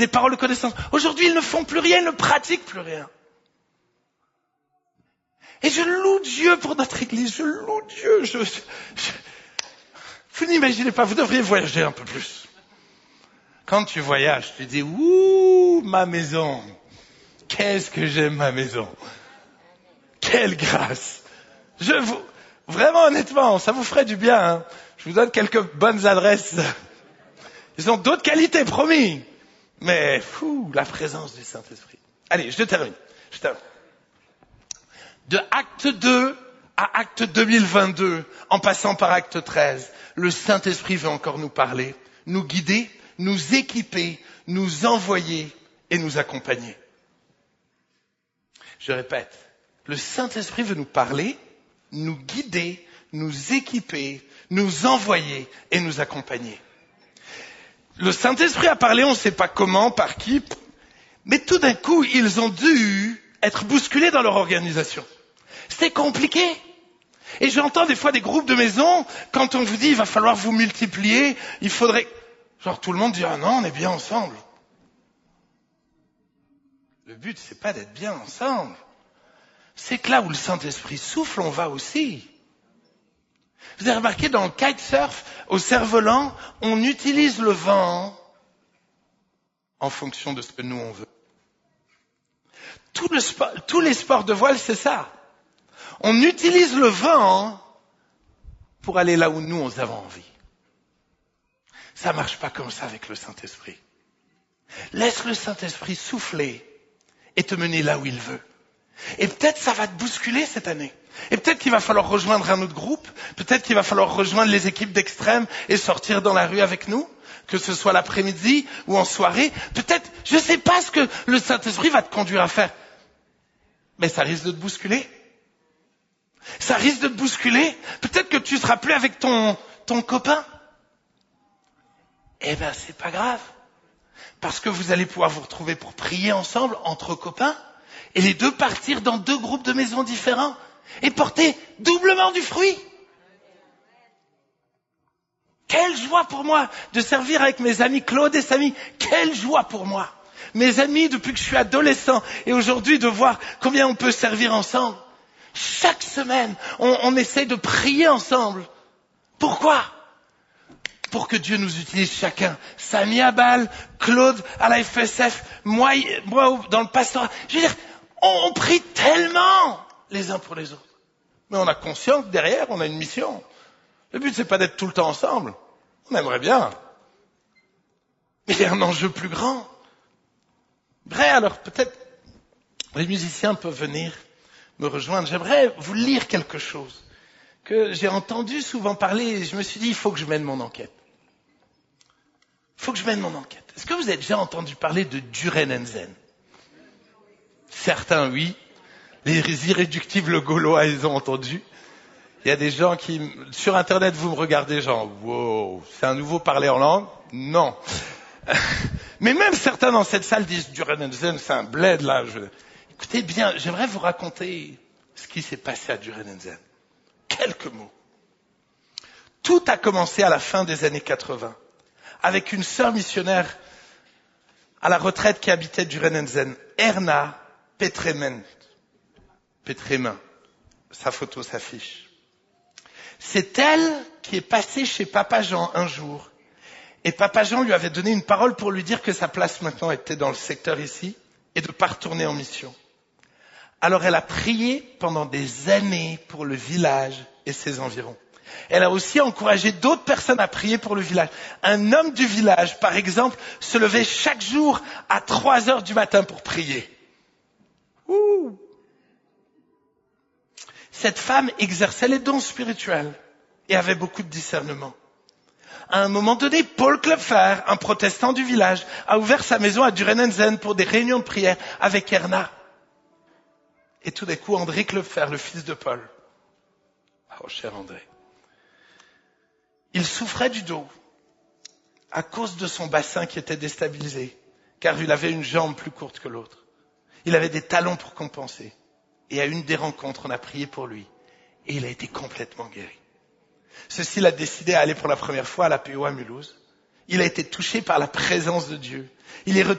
des paroles de connaissance. Aujourd'hui, ils ne font plus rien, ils ne pratiquent plus rien. Et je loue Dieu pour notre Église, je loue Dieu. Vous n'imaginez pas, vous devriez voyager un peu plus. Quand tu voyages, tu dis, ouh, ma maison. Qu'est-ce que j'aime ma maison. Quelle grâce. Vraiment honnêtement, ça vous ferait du bien. Hein. Je vous donne quelques bonnes adresses. Ils ont d'autres qualités, promis. Mais, la présence du Saint-Esprit. Allez, je termine. De acte 2 à acte 2022, en passant par acte 13, le Saint-Esprit veut encore nous parler, nous guider, nous équiper, nous envoyer et nous accompagner. Je répète, le Saint-Esprit veut nous parler, nous guider, nous équiper, nous envoyer et nous accompagner. Le Saint-Esprit a parlé, on ne sait pas comment, par qui, mais tout d'un coup, ils ont dû être bousculés dans leur organisation. C'était compliqué. Et j'entends des fois des groupes de maison, quand on vous dit il va falloir vous multiplier, il faudrait... Genre tout le monde dit ah non, on est bien ensemble. Le but c'est pas d'être bien ensemble. C'est que là où le Saint-Esprit souffle, on va aussi. Vous avez remarqué dans le kitesurf, au cerf-volant, on utilise le vent en fonction de ce que nous on veut. Tous les sports de voile, c'est ça. On utilise le vent pour aller là où nous avons envie. Ça marche pas comme ça avec le Saint-Esprit. Laisse le Saint-Esprit souffler et te mener là où il veut. Et peut-être ça va te bousculer cette année. Et peut-être qu'il va falloir rejoindre un autre groupe. Peut-être qu'il va falloir rejoindre les équipes d'extrême et sortir dans la rue avec nous. Que ce soit l'après-midi ou en soirée. Peut-être, je sais pas ce que le Saint-Esprit va te conduire à faire. Mais ça risque de te bousculer. Ça risque de te bousculer. Peut-être que tu seras plus avec ton copain. Eh ben, c'est pas grave. Parce que vous allez pouvoir vous retrouver pour prier ensemble entre copains. Et les deux partir dans deux groupes de maisons différents. Et porter doublement du fruit. Quelle joie pour moi de servir avec mes amis Claude et Samy. Quelle joie pour moi. Mes amis depuis que je suis adolescent. Et aujourd'hui de voir combien on peut servir ensemble. Chaque semaine, on essaie de prier ensemble. Pourquoi ? Pour que Dieu nous utilise chacun. Samy à Bâle, Claude à la FSF, moi dans le pastorat. Je veux dire, on prie tellement les uns pour les autres. Mais on a conscience que derrière, on a une mission. Le but, c'est pas d'être tout le temps ensemble. On aimerait bien. Mais il y a un enjeu plus grand. Vrai, alors peut-être les musiciens peuvent venir me rejoindre. J'aimerais vous lire quelque chose que j'ai entendu souvent parler et je me suis dit, il faut que je mène mon enquête. Il faut que je mène mon enquête. Est-ce que vous avez déjà entendu parler de Duren & Zen ? Certains, oui. Les irréductibles gaulois, ils ont entendu. Il y a des gens qui, sur Internet, vous me regardez genre, wow, c'est un nouveau parler en langue ? Non. Mais même certains dans cette salle disent, Duren & Zen, c'est un bled là. Écoutez bien, j'aimerais vous raconter ce qui s'est passé à Duren & Zen. Quelques mots. Tout a commencé à la fin des années 80, avec une sœur missionnaire à la retraite qui habitait Duren & Zen, Erna Petremin. Sa photo s'affiche. C'est elle qui est passée chez Papa Jean un jour. Et Papa Jean lui avait donné une parole pour lui dire que sa place maintenant était dans le secteur ici et de ne pas retourner en mission. Alors elle a prié pendant des années pour le village et ses environs. Elle a aussi encouragé d'autres personnes à prier pour le village. Un homme du village, par exemple, se levait chaque jour à 3 heures du matin pour prier. Ouh. Cette femme exerçait les dons spirituels et avait beaucoup de discernement. À un moment donné, Paul Klopfer, un protestant du village, a ouvert sa maison à Duren & Zen pour des réunions de prière avec Erna. Et tout d'un coup, André Klopfer, le fils de Paul. Oh, cher André. Il souffrait du dos à cause de son bassin qui était déstabilisé, car il avait une jambe plus courte que l'autre. Il avait des talons pour compenser. Et à une des rencontres, on a prié pour lui. Et il a été complètement guéri. Ceci l'a décidé à aller pour la première fois à la PO à Mulhouse. Il a été touché par la présence de Dieu. Il est